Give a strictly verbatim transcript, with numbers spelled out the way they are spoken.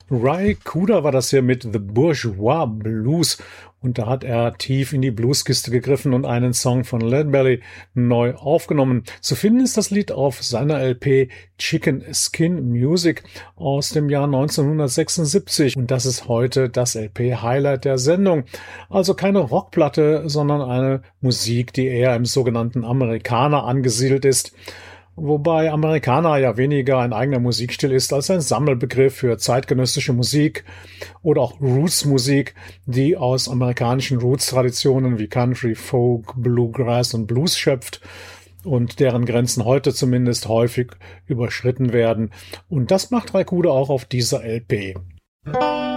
Ry Cooder war das hier mit The Bourgeois Blues. Und da hat er tief in die Blueskiste gegriffen und einen Song von Leadbelly neu aufgenommen. Zu finden ist das Lied auf seiner L P Chicken Skin Music aus dem Jahr neunzehnhundertsechsundsiebzig. Und das ist heute das L P-Highlight der Sendung. Also keine Rockplatte, sondern eine Musik, die eher im sogenannten Amerikaner angesiedelt ist. Wobei Amerikaner ja weniger ein eigener Musikstil ist als ein Sammelbegriff für zeitgenössische Musik oder auch Roots-Musik, die aus amerikanischen Roots-Traditionen wie Country, Folk, Bluegrass und Blues schöpft und deren Grenzen heute zumindest häufig überschritten werden. Und das macht Ry Cooder auch auf dieser L P.